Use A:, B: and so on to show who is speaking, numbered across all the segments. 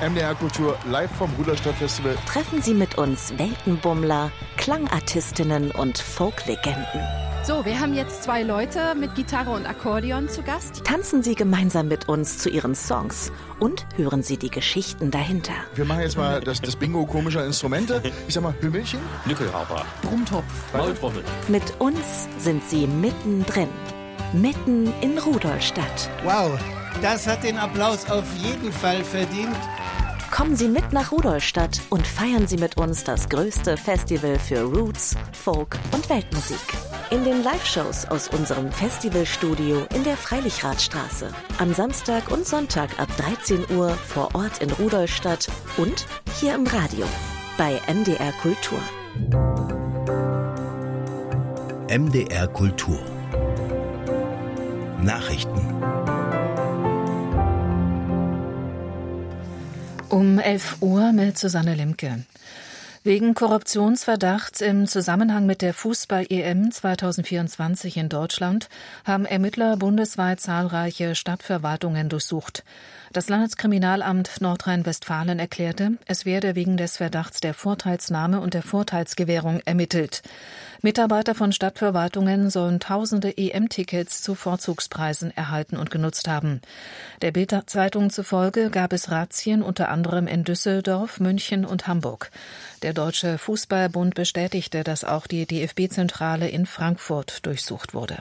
A: MDR Kultur live vom Rudolstadt-Festival.
B: Treffen Sie mit uns Weltenbummler, Klangartistinnen und Folklegenden.
C: So, wir haben jetzt 2 Leute mit Gitarre und Akkordeon zu Gast.
B: Tanzen Sie gemeinsam mit uns zu Ihren Songs und hören Sie die Geschichten dahinter.
A: Wir machen jetzt mal das Bingo komischer Instrumente. Ich sag mal, Hümmelchen,
D: Nickelharper,
C: Brummtopf,
D: Maultrommel.
B: Mit uns sind Sie mittendrin. Mitten in Rudolstadt.
E: Wow, das hat den Applaus auf jeden Fall verdient.
B: Kommen Sie mit nach Rudolstadt und feiern Sie mit uns das größte Festival für Roots, Folk und Weltmusik. In den Live-Shows aus unserem Festivalstudio in der Freilichradstraße. Am Samstag und Sonntag ab 13 Uhr vor Ort in Rudolstadt und hier im Radio bei MDR Kultur.
F: MDR Kultur. Nachrichten.
G: Um 11 Uhr mit Susanne Limke. Wegen Korruptionsverdachts im Zusammenhang mit der Fußball-EM 2024 in Deutschland haben Ermittler bundesweit zahlreiche Stadtverwaltungen durchsucht. Das Landeskriminalamt Nordrhein-Westfalen erklärte, es werde wegen des Verdachts der Vorteilsnahme und der Vorteilsgewährung ermittelt. Mitarbeiter von Stadtverwaltungen sollen tausende EM-Tickets zu Vorzugspreisen erhalten und genutzt haben. Der Bild-Zeitung zufolge gab es Razzien unter anderem in Düsseldorf, München und Hamburg. Der Deutsche Fußballbund bestätigte, dass auch die DFB-Zentrale in Frankfurt durchsucht wurde.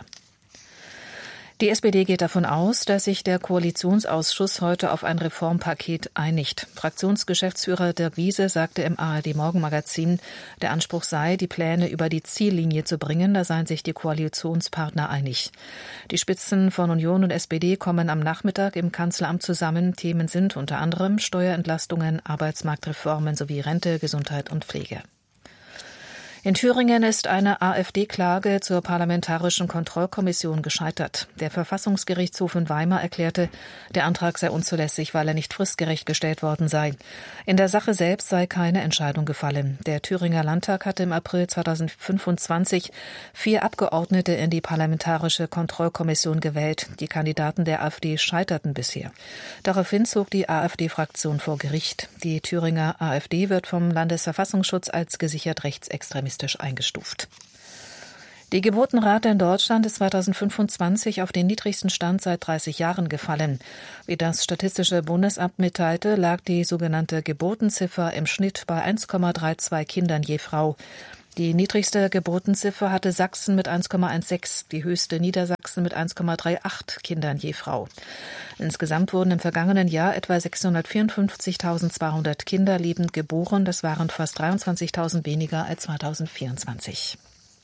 G: Die SPD geht davon aus, dass sich der Koalitionsausschuss heute auf ein Reformpaket einigt. Fraktionsgeschäftsführer Dirk Wiese sagte im ARD-Morgenmagazin, der Anspruch sei, die Pläne über die Ziellinie zu bringen, da seien sich die Koalitionspartner einig. Die Spitzen von Union und SPD kommen am Nachmittag im Kanzleramt zusammen. Themen sind unter anderem Steuerentlastungen, Arbeitsmarktreformen sowie Rente, Gesundheit und Pflege. In Thüringen ist eine AfD-Klage zur Parlamentarischen Kontrollkommission gescheitert. Der Verfassungsgerichtshof in Weimar erklärte, der Antrag sei unzulässig, weil er nicht fristgerecht gestellt worden sei. In der Sache selbst sei keine Entscheidung gefallen. Der Thüringer Landtag hatte im April 2025 4 Abgeordnete in die Parlamentarische Kontrollkommission gewählt. Die Kandidaten der AfD scheiterten bisher. Daraufhin zog die AfD-Fraktion vor Gericht. Die Thüringer AfD wird vom Landesverfassungsschutz als gesichert rechtsextremistisch eingestuft. Die Geburtenrate in Deutschland ist 2025 auf den niedrigsten Stand seit 30 Jahren gefallen. Wie das Statistische Bundesamt mitteilte, lag die sogenannte Geburtenziffer im Schnitt bei 1,32 Kindern je Frau. Die niedrigste Geburtenziffer hatte Sachsen mit 1,16, die höchste Niedersachsen mit 1,38 Kindern je Frau. Insgesamt wurden im vergangenen Jahr etwa 654.200 Kinder lebend geboren. Das waren fast 23.000 weniger als 2024.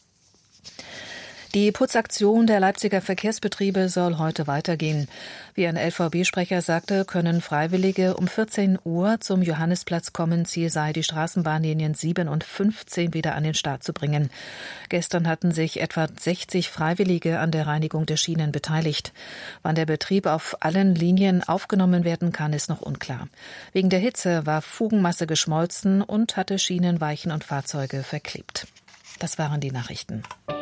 G: Die Putzaktion der Leipziger Verkehrsbetriebe soll heute weitergehen. Wie ein LVB-Sprecher sagte, können Freiwillige um 14 Uhr zum Johannisplatz kommen. Ziel sei, die Straßenbahnlinien 7 und 15 wieder an den Start zu bringen. Gestern hatten sich etwa 60 Freiwillige an der Reinigung der Schienen beteiligt. Wann der Betrieb auf allen Linien aufgenommen werden kann, ist noch unklar. Wegen der Hitze war Fugenmasse geschmolzen und hatte Schienen, Weichen und Fahrzeuge verklebt. Das waren die Nachrichten.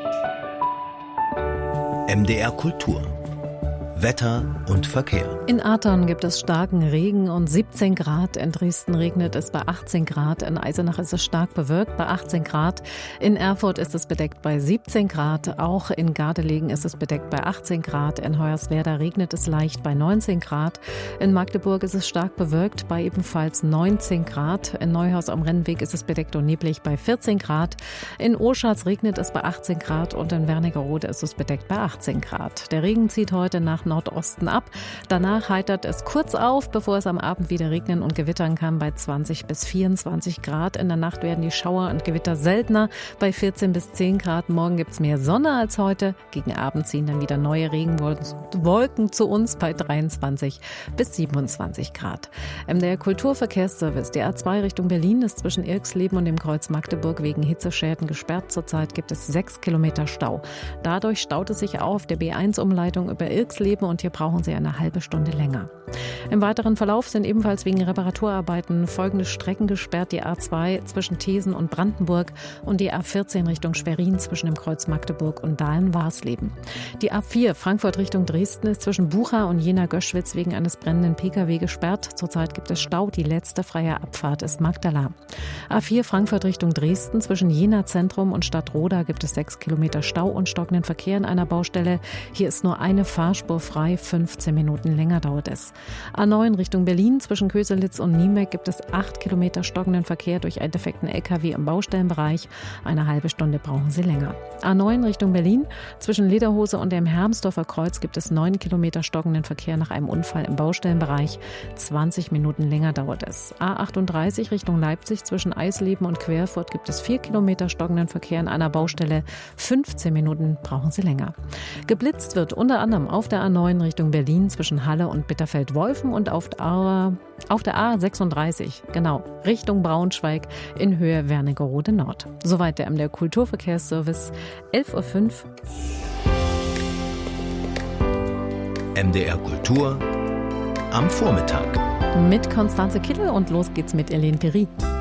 F: MDR Kultur. Wetter und Verkehr.
H: In Athern gibt es starken Regen und 17 Grad. In Dresden regnet es bei 18 Grad. In Eisenach ist es stark bewölkt bei 18 Grad. In Erfurt ist es bedeckt bei 17 Grad. Auch in Gardelegen ist es bedeckt bei 18 Grad. In Hoyerswerda regnet es leicht bei 19 Grad. In Magdeburg ist es stark bewölkt bei ebenfalls 19 Grad. In Neuhaus am Rennweg ist es bedeckt und neblig bei 14 Grad. In Oschatz regnet es bei 18 Grad und in Wernigerode ist es bedeckt bei 18 Grad. Der Regen zieht heute nach Nordosten ab. Danach heitert es kurz auf, bevor es am Abend wieder regnen und gewittern kann bei 20 bis 24 Grad. In der Nacht werden die Schauer und Gewitter seltener bei 14 bis 10 Grad. Morgen gibt es mehr Sonne als heute. Gegen Abend ziehen dann wieder neue Regenwolken zu uns bei 23 bis 27 Grad. Der Kulturverkehrsservice, der A2 Richtung Berlin, ist zwischen Irxleben und dem Kreuz Magdeburg wegen Hitzeschäden gesperrt. Zurzeit gibt es 6 Kilometer Stau. Dadurch staut es sich auf der B1-Umleitung über Irxleben Eisleben und hier brauchen Sie eine halbe Stunde länger. Im weiteren Verlauf sind ebenfalls wegen Reparaturarbeiten folgende Strecken gesperrt: die A2 zwischen Thesen und Brandenburg und die A14 Richtung Schwerin zwischen dem Kreuz Magdeburg und Dahlen-Warsleben. Die A4 Frankfurt Richtung Dresden ist zwischen Bucha und Jena-Göschwitz wegen eines brennenden Pkw gesperrt. Zurzeit gibt es Stau. Die letzte freie Abfahrt ist Magdala. A4 Frankfurt Richtung Dresden zwischen Jena Zentrum und Stadtroda gibt es 6 Kilometer Stau und stockenden Verkehr an einer Baustelle. Hier ist nur eine Fahrspur frei. 15 Minuten länger dauert es. A9 Richtung Berlin zwischen Köselitz und Niemek gibt es 8 Kilometer stockenden Verkehr durch einen defekten LKW im Baustellenbereich. Eine halbe Stunde brauchen Sie länger. A9 Richtung Berlin zwischen Lederhose und dem Hermsdorfer Kreuz gibt es 9 Kilometer stockenden Verkehr nach einem Unfall im Baustellenbereich. 20 Minuten länger dauert es. A38 Richtung Leipzig zwischen Eisleben und Querfurt gibt es 4 Kilometer stockenden Verkehr an einer Baustelle. 15 Minuten brauchen Sie länger. Geblitzt wird unter anderem auf der A9 Richtung Berlin zwischen Halle und Bitterfeld-Wolfen und auf der A36, Richtung Braunschweig in Höhe Wernigerode Nord. Soweit der MDR Kulturverkehrsservice, 11.05 Uhr.
F: MDR Kultur am Vormittag.
H: Mit Konstanze Kittel und los geht's mit Elaine Peri.